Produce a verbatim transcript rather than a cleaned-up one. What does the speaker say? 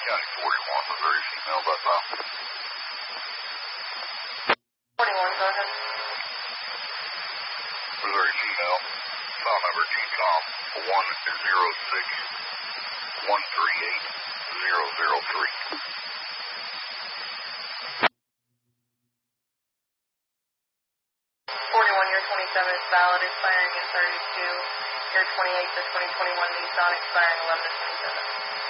County forty-one, Missouri female, bus stop. forty-one, go ahead. Missouri female, file number G COM one zero six one three eight zero zero three. forty-one, year twenty-seven is valid, expiring in thirty-two. Year twenty-eight to twenty twenty-one Nissan, expiring eleven to twenty-seven.